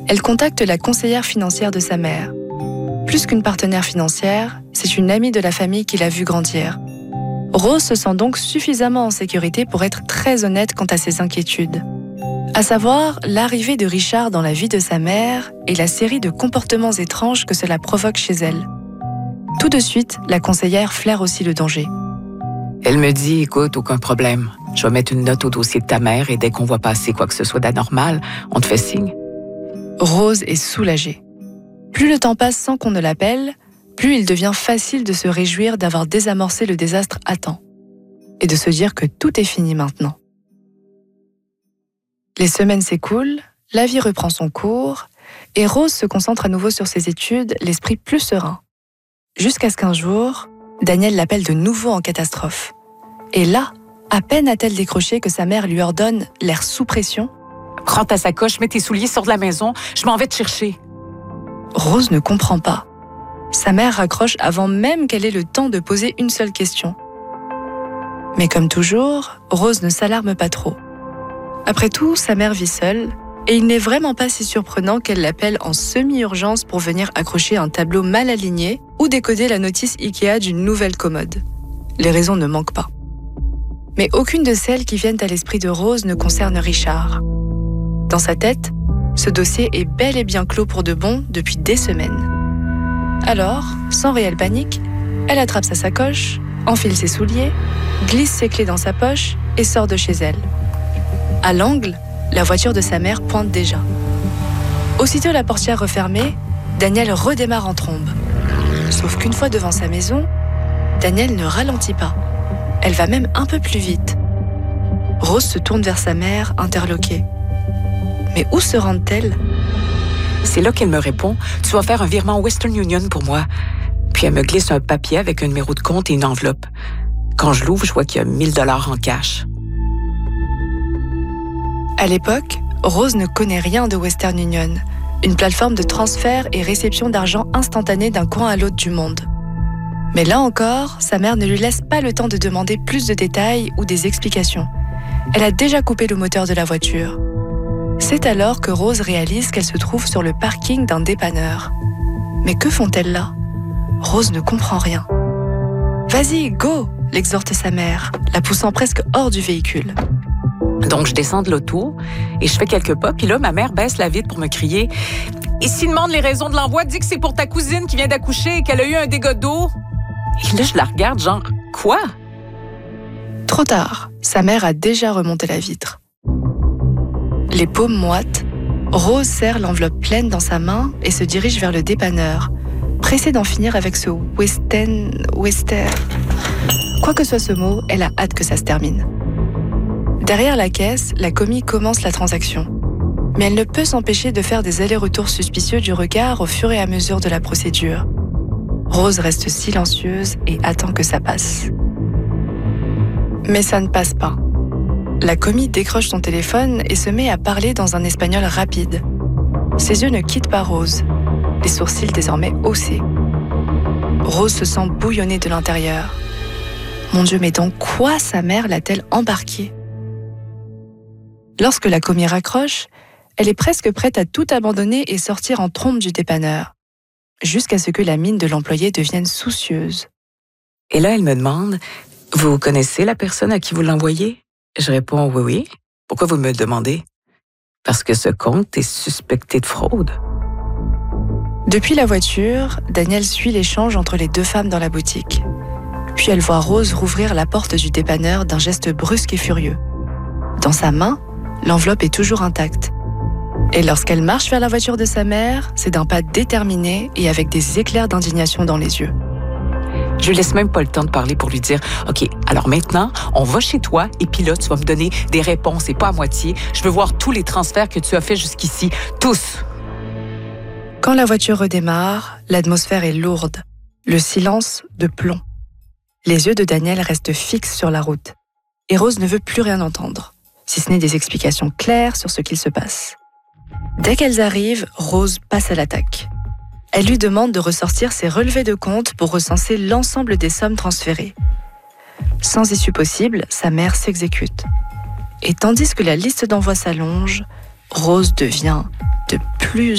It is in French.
Elle contacte la conseillère financière de sa mère. Plus qu'une partenaire financière, c'est une amie de la famille qui l'a vue grandir. Rose se sent donc suffisamment en sécurité pour être très honnête quant à ses inquiétudes. À savoir, l'arrivée de Richard dans la vie de sa mère et la série de comportements étranges que cela provoque chez elle. Tout de suite, la conseillère flaire aussi le danger. Elle me dit, écoute, aucun problème. Je vais mettre une note au dossier de ta mère et dès qu'on voit passer quoi que ce soit d'anormal, on te fait signe. Rose est soulagée. Plus le temps passe sans qu'on ne l'appelle, plus il devient facile de se réjouir d'avoir désamorcé le désastre à temps et de se dire que tout est fini maintenant. Les semaines s'écoulent, la vie reprend son cours et Rose se concentre à nouveau sur ses études, l'esprit plus serein. Jusqu'à ce qu'un jour, Daniel l'appelle de nouveau en catastrophe. Et là, à peine a-t-elle décroché que sa mère lui ordonne, l'air sous pression, « Prends ta sacoche, mets tes souliers, sors de la maison, je m'en vais te chercher. » Rose ne comprend pas. Sa mère raccroche avant même qu'elle ait le temps de poser une seule question. Mais comme toujours, Rose ne s'alarme pas trop. Après tout, sa mère vit seule, et il n'est vraiment pas si surprenant qu'elle l'appelle en semi-urgence pour venir accrocher un tableau mal aligné ou décoder la notice Ikea d'une nouvelle commode. Les raisons ne manquent pas. Mais aucune de celles qui viennent à l'esprit de Rose ne concerne Richard. Dans sa tête, ce dossier est bel et bien clos pour de bon depuis des semaines. Alors, sans réelle panique, elle attrape sa sacoche, enfile ses souliers, glisse ses clés dans sa poche et sort de chez elle. À l'angle, la voiture de sa mère pointe déjà. Aussitôt la portière refermée, Daniel redémarre en trombe. Sauf qu'une fois devant sa maison, Daniel ne ralentit pas. Elle va même un peu plus vite. Rose se tourne vers sa mère, interloquée. Mais où se rendent-elles ? C'est là qu'elle me répond, tu vas faire un virement Western Union pour moi. Puis elle me glisse un papier avec un numéro de compte et une enveloppe. Quand je l'ouvre, je vois qu'il y a 1000 $ en cash. À l'époque, Rose ne connaît rien de Western Union, une plateforme de transfert et réception d'argent instantanée d'un coin à l'autre du monde. Mais là encore, sa mère ne lui laisse pas le temps de demander plus de détails ou des explications. Elle a déjà coupé le moteur de la voiture. C'est alors que Rose réalise qu'elle se trouve sur le parking d'un dépanneur. Mais que font-elles là ? Rose ne comprend rien. « Vas-y, go !» l'exhorte sa mère, la poussant presque hors du véhicule. Donc, je descends de l'auto et je fais quelques pas. Puis là, ma mère baisse la vitre pour me crier « Et s'il demande les raisons de l'envoi, dis que c'est pour ta cousine qui vient d'accoucher et qu'elle a eu un dégât d'eau. » Et là, je la regarde genre « Quoi? » Trop tard, sa mère a déjà remonté la vitre. Les paumes moites, Rose serre l'enveloppe pleine dans sa main et se dirige vers le dépanneur, pressée d'en finir avec ce Western... Quoi que soit ce mot, elle a hâte que ça se termine. Derrière la caisse, la commis commence la transaction. Mais elle ne peut s'empêcher de faire des allers-retours suspicieux du regard au fur et à mesure de la procédure. Rose reste silencieuse et attend que ça passe. Mais ça ne passe pas. La commis décroche son téléphone et se met à parler dans un espagnol rapide. Ses yeux ne quittent pas Rose, les sourcils désormais haussés. Rose se sent bouillonner de l'intérieur. Mon Dieu, mais dans quoi sa mère l'a-t-elle embarquée ? Lorsque la commis raccroche, elle est presque prête à tout abandonner et sortir en trombe du dépanneur, jusqu'à ce que la mine de l'employé devienne soucieuse. Et là, elle me demande « Vous connaissez la personne à qui vous l'envoyez? » Je réponds « Oui, oui. Pourquoi vous me le demandez? » Parce que ce compte est suspecté de fraude. Depuis la voiture, Daniel suit l'échange entre les deux femmes dans la boutique. Puis elle voit Rose rouvrir la porte du dépanneur d'un geste brusque et furieux. Dans sa main, l'enveloppe est toujours intacte. Et lorsqu'elle marche vers la voiture de sa mère, c'est d'un pas déterminé et avec des éclairs d'indignation dans les yeux. Je lui laisse même pas le temps de parler pour lui dire « OK, alors maintenant, on va chez toi et puis là, tu vas me donner des réponses et pas à moitié. Je veux voir tous les transferts que tu as faits jusqu'ici. Tous! » Quand la voiture redémarre, l'atmosphère est lourde. Le silence de plomb. Les yeux de Daniel restent fixes sur la route. Et Rose ne veut plus rien entendre, si ce n'est des explications claires sur ce qu'il se passe. Dès qu'elles arrivent, Rose passe à l'attaque. Elle lui demande de ressortir ses relevés de compte pour recenser l'ensemble des sommes transférées. Sans issue possible, sa mère s'exécute. Et tandis que la liste d'envoi s'allonge, Rose devient de plus